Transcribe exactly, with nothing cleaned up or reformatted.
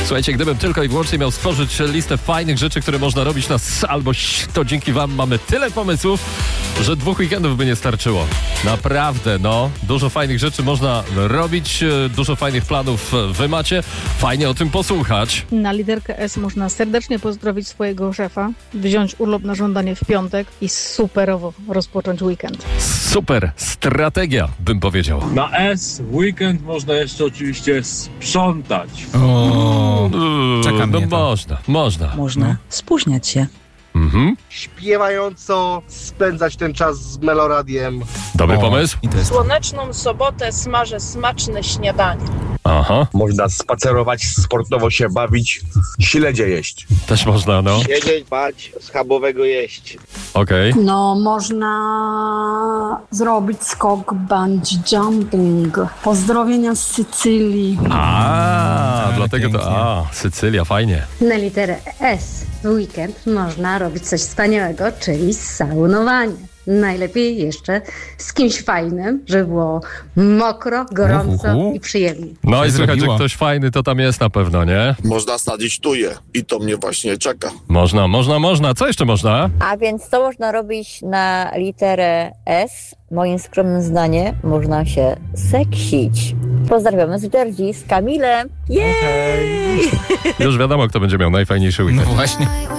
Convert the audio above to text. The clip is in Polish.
Słuchajcie, gdybym tylko i wyłącznie miał stworzyć listę fajnych rzeczy, które można robić na s- albo ś, to dzięki wam mamy tyle pomysłów, że dwóch weekendów by nie starczyło. Naprawdę, no. Dużo fajnych rzeczy można robić, e, dużo fajnych planów e, wy macie. Fajnie o tym posłuchać. Na literkę S można serdecznie pozdrowić swojego szefa, wziąć urlop na żądanie w piątek i superowo rozpocząć weekend. Super strategia, bym powiedział. Na S w weekend można jeszcze oczywiście sprzątać. O, Uuu, czeka no mnie to. można, można. Można spóźniać się. Mhm. Śpiewająco spędzać ten czas z Meloradiem. Dobry O, pomysł? I to jest Słoneczną sobotę smażę smaczne śniadanie. Aha, Można spacerować, sportowo się bawić, śledzie jeść. też można, no. Siedzieć, bać, schabowego jeść. Okej. No, można zrobić skok bungee jumping. Pozdrowienia z Sycylii. A, Ale dlatego to... pięknie. A, Sycylia, fajnie. Na literę S w weekend można robić coś wspaniałego, czyli saunowanie. Najlepiej jeszcze z kimś fajnym, żeby było mokro, gorąco Uhu. i przyjemnie. No i Się słychać, że zrobiło. ktoś fajny to tam jest na pewno, nie? Można sadzić tuje i to mnie właśnie czeka. Można, można, można. Co jeszcze można? A więc co można robić na literę S? Moim skromnym zdaniem można się seksić. Pozdrawiamy z Jersey, z Kamilem. Jej! Już wiadomo, kto będzie miał najfajniejszy No weekend. właśnie.